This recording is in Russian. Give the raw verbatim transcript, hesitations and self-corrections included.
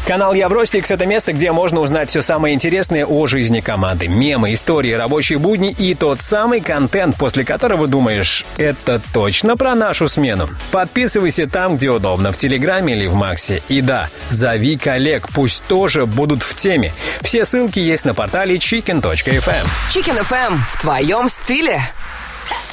Канал Евростикс — это место, где можно узнать все самое интересное о жизни команды. Мемы, истории, рабочие будни и тот самый контент, после которого думаешь, это точно про нашу смену. Подписывайся там, где удобно, в Телеграме или в Максе. И да, зови коллег, пусть тоже будут в теме. Все ссылки есть на портале чикен точка эф эм. Chicken эф эм в твоем стиле.